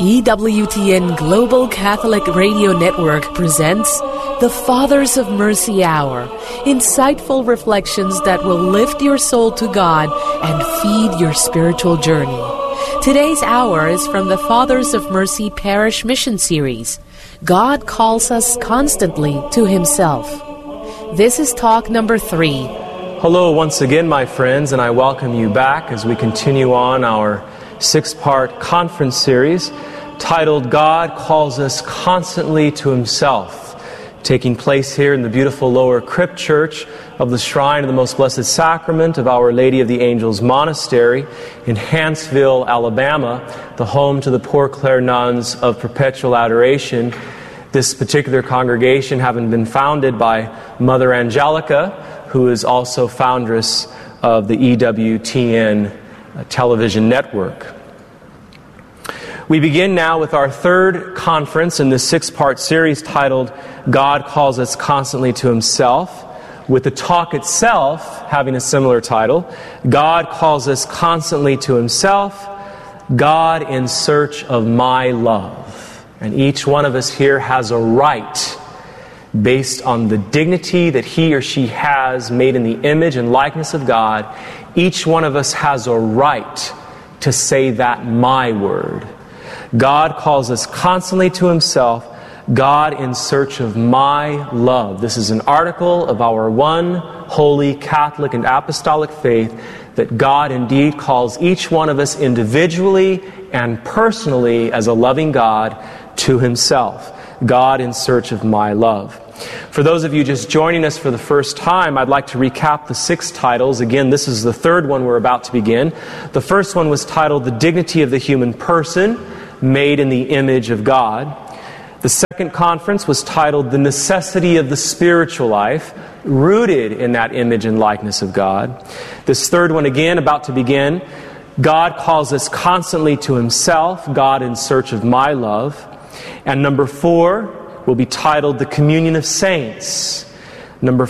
EWTN Global Catholic Radio Network presents the Fathers of Mercy Hour, insightful reflections that will lift your soul to God and feed your spiritual journey. Today's hour is from the Fathers of Mercy Parish Mission Series, God Calls Us Constantly to Himself. This is talk number 3. Hello once again, my friends, and I welcome you back as we continue on our 6-part conference series titled God Calls Us Constantly to Himself, taking place here in the beautiful Lower Crypt Church of the Shrine of the Most Blessed Sacrament of Our Lady of the Angels Monastery in Hanceville, Alabama, the home to the Poor Clare Nuns of Perpetual Adoration. This particular congregation having been founded by Mother Angelica, who is also foundress of the EWTN television network. We begin now with our third conference in this 6-part series titled God Calls Us Constantly to Himself, with the talk itself having a similar title, God Calls Us Constantly to Himself, God in Search of My Love. And each one of us here has a right, based on the dignity that he or she has, made in the image and likeness of God, each one of us has a right to say that my word. God calls us constantly to Himself, God in search of my love. This is an article of our one holy Catholic and apostolic faith, that God indeed calls each one of us individually and personally as a loving God to Himself. God in search of my love. For those of you just joining us for the first time, I'd like to recap the 6 titles. Again, this is the third one we're about to begin. The first one was titled The Dignity of the Human Person, Made in the Image of God. The second conference was titled The Necessity of the Spiritual Life, Rooted in that image and likeness of God. This third one, again, about to begin, God Calls Us Constantly to Himself, God in Search of My Love. And number 4 will be titled The Communion of Saints. Number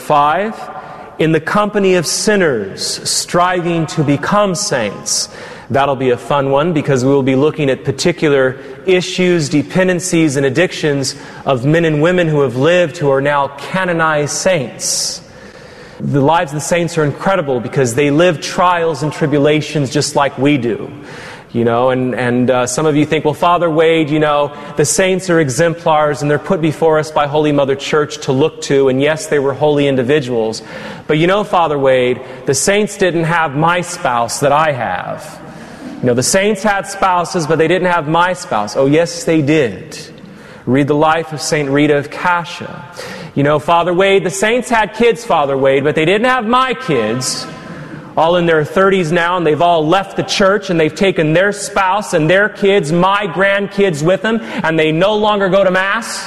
5, In the Company of Sinners, Striving to Become Saints. That'll be a fun one because we will be looking at particular issues, dependencies, and addictions of men and women who have lived who are now canonized saints. The lives of the saints are incredible because they live trials and tribulations just like we do. You know, and some of you think, well, Father Wade, you know, the saints are exemplars and they're put before us by Holy Mother Church to look to, and yes, they were holy individuals. But you know, Father Wade, the saints didn't have my spouse that I have. You know, the saints had spouses, but they didn't have my spouse. Oh, yes, they did. Read the life of St. Rita of Cascia. You know, Father Wade, the saints had kids, Father Wade, but they didn't have my kids. All in their 30s now, and they've all left the church, and they've taken their spouse and their kids, my grandkids, with them, and they no longer go to Mass.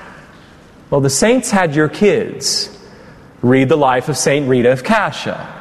Well, the saints had your kids. Read the life of St. Rita of Cascia.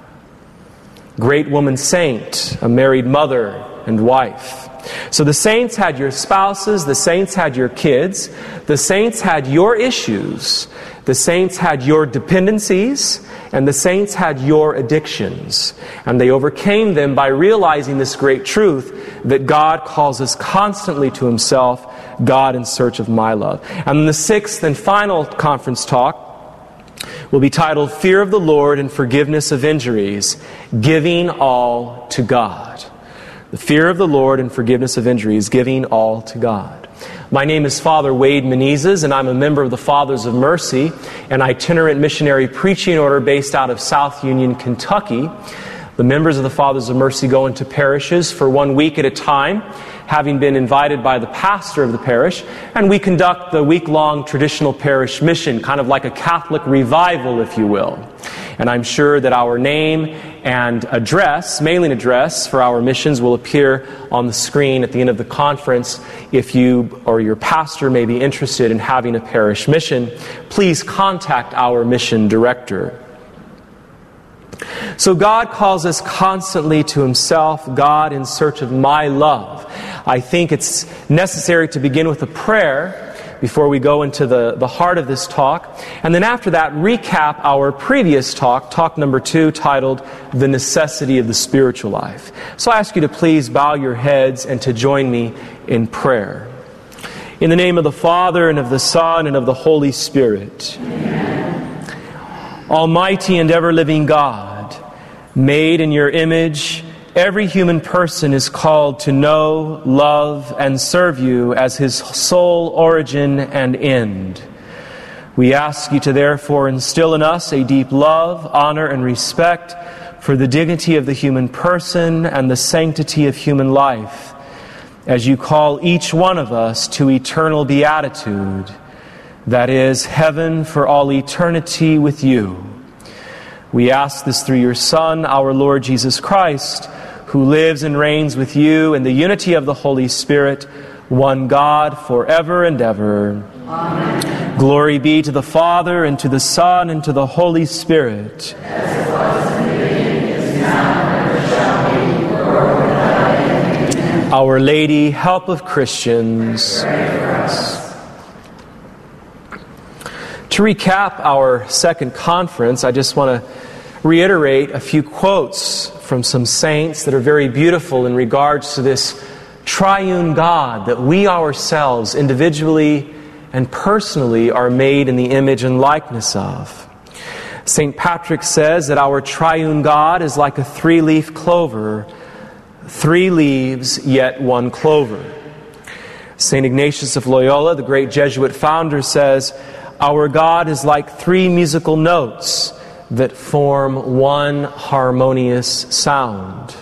Great woman saint, a married mother and wife. So the saints had your spouses, the saints had your kids, the saints had your issues, the saints had your dependencies, and the saints had your addictions. And they overcame them by realizing this great truth that God calls us constantly to Himself, God in search of my love. And the 6th and final conference talk will be titled Fear of the Lord and Forgiveness of Injuries, Giving All to God. The fear of the Lord and forgiveness of injuries, giving all to God. My name is Father Wade Menezes, and I'm a member of the Fathers of Mercy, an itinerant missionary preaching order based out of South Union, Kentucky. The members of the Fathers of Mercy go into parishes for 1 week at a time, having been invited by the pastor of the parish, and we conduct the week-long traditional parish mission, kind of like a Catholic revival, if you will. And I'm sure that our name and address, mailing address for our missions will appear on the screen at the end of the conference. If you or your pastor may be interested in having a parish mission, please contact our mission director. So God calls us constantly to Himself, God in search of my love. I think it's necessary to begin with a prayer before we go into the heart of this talk. And then after that, recap our previous talk number 2, titled The Necessity of the Spiritual Life. So I ask you to please bow your heads and to join me in prayer. In the name of the Father, and of the Son, and of the Holy Spirit. Amen. Almighty and ever-living God, made in your image, every human person is called to know, love, and serve you as his sole origin and end. We ask you to therefore instill in us a deep love, honor, and respect for the dignity of the human person and the sanctity of human life, as you call each one of us to eternal beatitude, that is, heaven for all eternity with you. We ask this through your Son, our Lord Jesus Christ, who lives and reigns with you in the unity of the Holy Spirit, one God, forever and ever. Amen. Glory be to the Father, and to the Son, and to the Holy Spirit. As it was in the beginning, is now, and ever shall be, world without end. Amen. Our Lady, help of Christians. Pray for us. To recap our second conference, I just want to reiterate a few quotes from some saints that are very beautiful in regards to this triune God that we ourselves individually and personally are made in the image and likeness of. St. Patrick says that our triune God is like a 3-leaf clover, 3 leaves, yet 1 clover. St. Ignatius of Loyola, the great Jesuit founder, says, our God is like 3 musical notes that form 1 harmonious sound.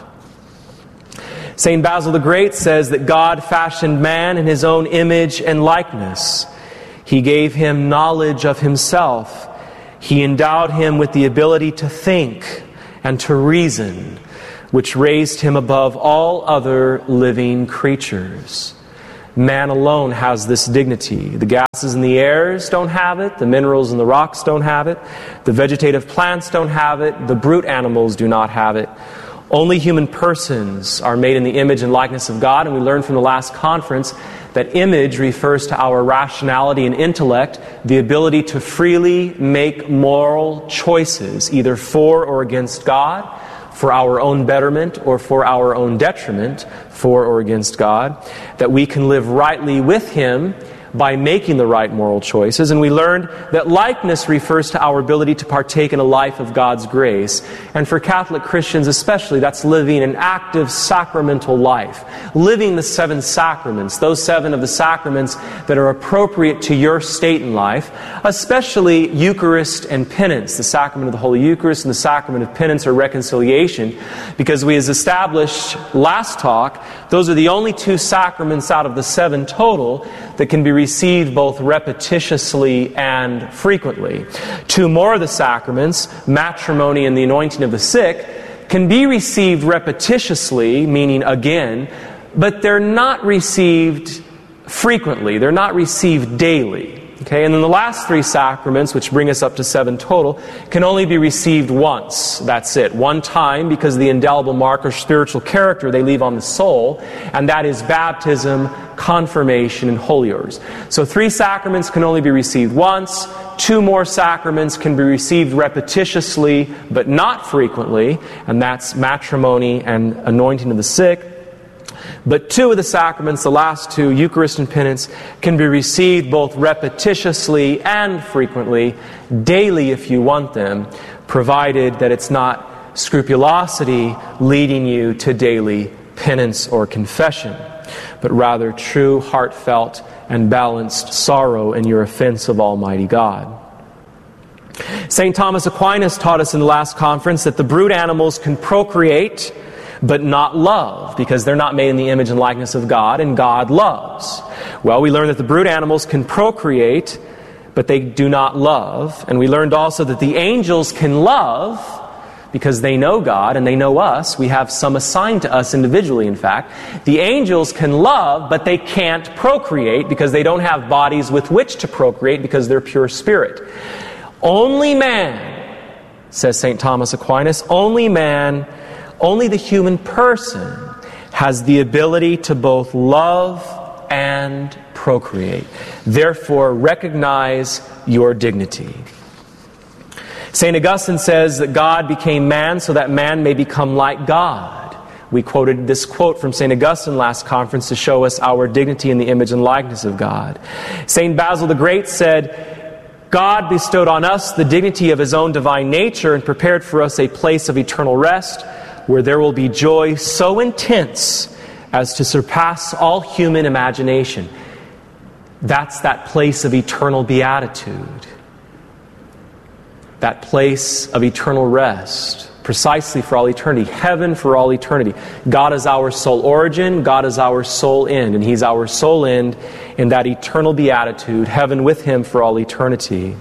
St. Basil the Great says that God fashioned man in his own image and likeness. He gave him knowledge of himself. He endowed him with the ability to think and to reason, which raised him above all other living creatures. Man alone has this dignity. The gases in the airs don't have it. The minerals in the rocks don't have it. The vegetative plants don't have it. The brute animals do not have it. Only human persons are made in the image and likeness of God. And we learned from the last conference that image refers to our rationality and intellect, the ability to freely make moral choices, either for or against God, for our own betterment or for our own detriment, for or against God, that we can live rightly with Him by making the right moral choices. And we learned that likeness refers to our ability to partake in a life of God's grace. And for Catholic Christians especially, that's living an active sacramental life. Living the 7 sacraments, those 7 of the sacraments that are appropriate to your state in life, especially Eucharist and penance, the sacrament of the Holy Eucharist and the sacrament of penance or reconciliation, because we, as established last talk, those are the only 2 sacraments out of the 7 total that can be received both repetitiously and frequently. 2 more of the sacraments, matrimony and the anointing of the sick, can be received repetitiously, meaning again, but they're not received frequently. They're not received daily. Okay, and then the last 3 sacraments, which bring us up to 7 total, can only be received once. That's it. One time, because of the indelible mark of spiritual character they leave on the soul, and that is baptism, confirmation, and holy orders. So 3 sacraments can only be received once. 2 more sacraments can be received repetitiously, but not frequently, and that's matrimony and anointing of the sick. But 2 of the sacraments, the last 2, Eucharist and penance, can be received both repetitiously and frequently, daily if you want them, provided that it's not scrupulosity leading you to daily penance or confession, but rather true, heartfelt, and balanced sorrow in your offense of Almighty God. St. Thomas Aquinas taught us in the last conference that the brute animals can procreate but not love, because they're not made in the image and likeness of God, and God loves. Well, we learned that the brute animals can procreate, but they do not love. And we learned also that the angels can love, because they know God and they know us. We have some assigned to us individually, in fact. The angels can love, but they can't procreate, because they don't have bodies with which to procreate, because they're pure spirit. Only man, says St. Thomas Aquinas, only man, only the human person has the ability to both love and procreate. Therefore, recognize your dignity. St. Augustine says that God became man so that man may become like God. We quoted this quote from St. Augustine last conference to show us our dignity in the image and likeness of God. St. Basil the Great said, God bestowed on us the dignity of His own divine nature and prepared for us a place of eternal rest where there will be joy so intense as to surpass all human imagination. That's that place of eternal beatitude. That place of eternal rest, precisely for all eternity. Heaven for all eternity. God is our sole origin, God is our sole end, and He's our sole end in that eternal beatitude, heaven with Him for all eternity.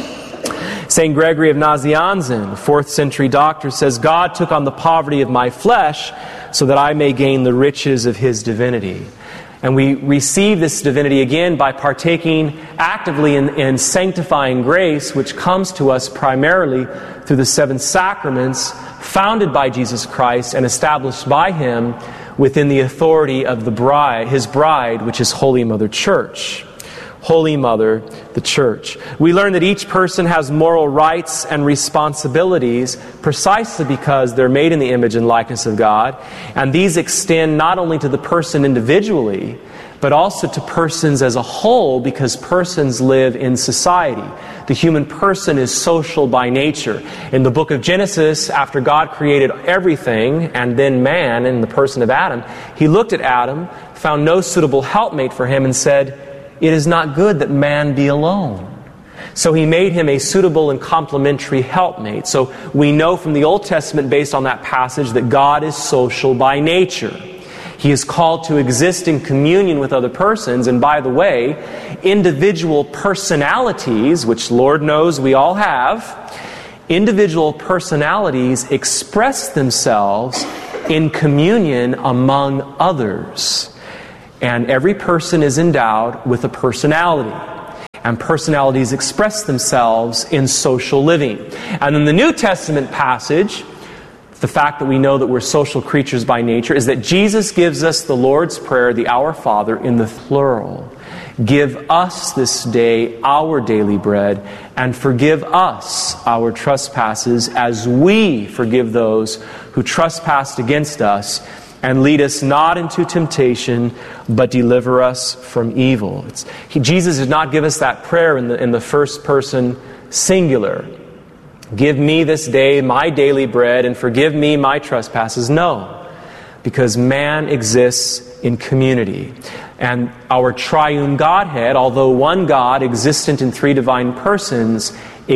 St. Gregory of Nazianzen, 4th century doctor, says, God took on the poverty of my flesh so that I may gain the riches of His divinity. And we receive this divinity again by partaking actively in sanctifying grace, which comes to us primarily through the 7 sacraments founded by Jesus Christ and established by Him within the authority of the bride, His bride, which is Holy Mother Church. Holy Mother, the Church. We learn that each person has moral rights and responsibilities precisely because they're made in the image and likeness of God. And these extend not only to the person individually, but also to persons as a whole, because persons live in society. The human person is social by nature. In the book of Genesis, after God created everything, and then man in the person of Adam, He looked at Adam, found no suitable helpmate for him, and said, it is not good that man be alone. So He made him a suitable and complementary helpmate. So we know from the Old Testament, based on that passage, that God is social by nature. He is called to exist in communion with other persons. And by the way, individual personalities, which Lord knows we all have, individual personalities express themselves in communion among others. And every person is endowed with a personality. And personalities express themselves in social living. And in the New Testament passage, the fact that we know that we're social creatures by nature is that Jesus gives us the Lord's Prayer, the Our Father, in the plural. Give us this day our daily bread, and forgive us our trespasses as we forgive those who trespass against us. And lead us not into temptation, but deliver us from evil. Jesus did not give us that prayer in the first person singular. Give me this day my daily bread and forgive me my trespasses. No, because man exists in community. And our triune Godhead, although one God existent in 3 divine persons,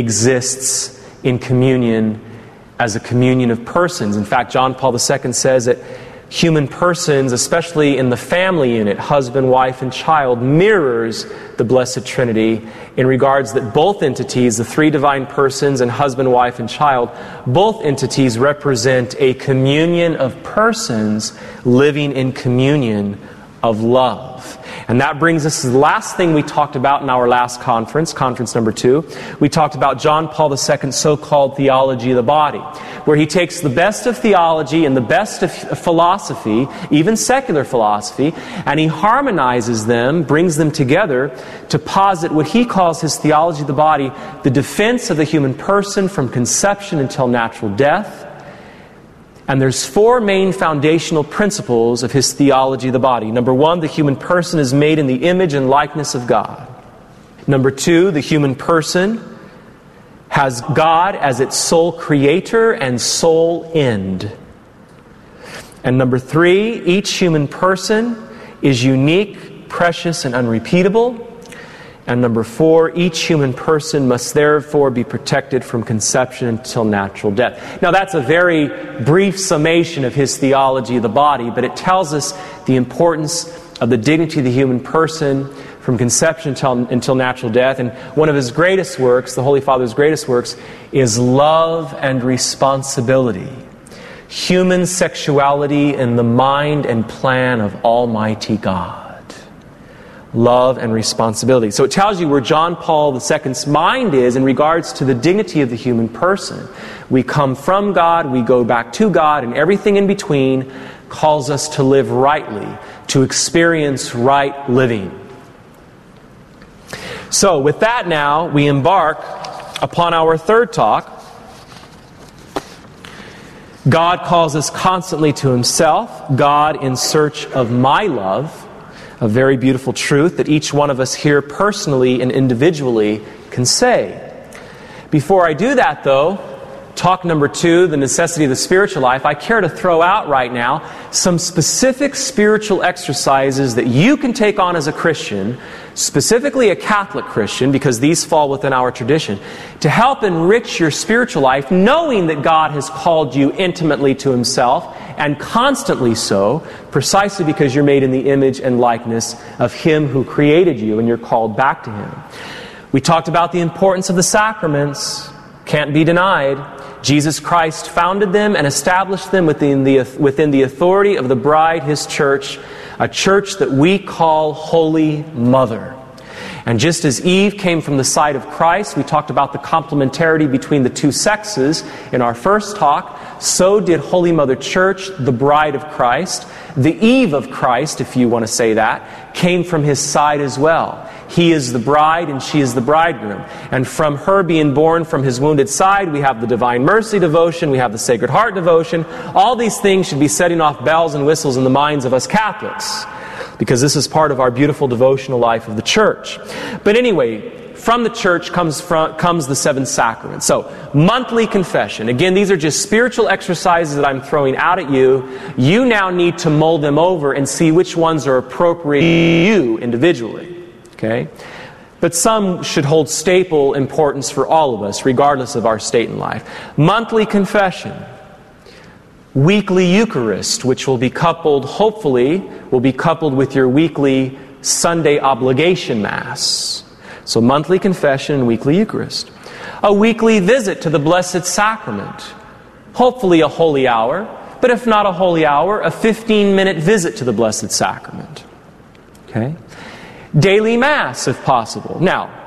exists in communion as a communion of persons. In fact, John Paul II says that human persons, especially in the family unit, husband, wife, and child, mirrors the Blessed Trinity in regards that both entities, the 3 divine persons and husband, wife, and child, both entities represent a communion of persons living in communion of love. And that brings us to the last thing we talked about in our last conference, conference number 2. We talked about John Paul II's so-called theology of the body, where he takes the best of theology and the best of philosophy, even secular philosophy, and he harmonizes them, brings them together to posit what he calls his theology of the body, the defense of the human person from conception until natural death. And there's 4 main foundational principles of his theology of the body. Number 1, the human person is made in the image and likeness of God. Number 2, the human person has God as its sole creator and sole end. And number 3, each human person is unique, precious, and unrepeatable. And number 4, each human person must therefore be protected from conception until natural death. Now that's a very brief summation of his theology of the body, but it tells us the importance of the dignity of the human person from conception until natural death. And one of his greatest works, the Holy Father's greatest works, is Love and Responsibility. Human sexuality in the mind and plan of Almighty God. Love and responsibility. So it tells you where John Paul II's mind is in regards to the dignity of the human person. We come from God, we go back to God, and everything in between calls us to live rightly, to experience right living. So with that now, we embark upon our third talk. God calls us constantly to Himself. God in search of my love. A very beautiful truth that each one of us here personally and individually can say. Before I do that though, talk number 2, the necessity of the spiritual life, I care to throw out right now some specific spiritual exercises that you can take on as a Christian, specifically a Catholic Christian, because these fall within our tradition, to help enrich your spiritual life, knowing that God has called you intimately to Himself, and constantly so, precisely because you're made in the image and likeness of Him who created you, and you're called back to Him. We talked about the importance of the sacraments. Can't be denied. Jesus Christ founded them and established them within the authority of the bride, His church, a church that we call Holy Mother. And just as Eve came from the side of Christ, we talked about the complementarity between the two sexes in our first talk, so did Holy Mother Church, the bride of Christ. The Eve of Christ, if you want to say that, came from His side as well. He is the bride and she is the bridegroom. And from her being born from His wounded side, we have the Divine Mercy devotion, we have the Sacred Heart devotion. All these things should be setting off bells and whistles in the minds of us Catholics, because this is part of our beautiful devotional life of the Church. But anyway, from the Church comes the 7 sacraments. So, monthly confession. Again, these are just spiritual exercises that I'm throwing out at you. You now need to mull them over and see which ones are appropriate to you individually. Okay? But some should hold staple importance for all of us, regardless of our state in life. Monthly confession. Weekly Eucharist, which will be coupled, hopefully, with your weekly Sunday obligation Mass. So monthly confession and weekly Eucharist. A weekly visit to the Blessed Sacrament. Hopefully a holy hour, but if not a holy hour, a 15-minute visit to the Blessed Sacrament. Okay? Daily Mass, if possible. Now,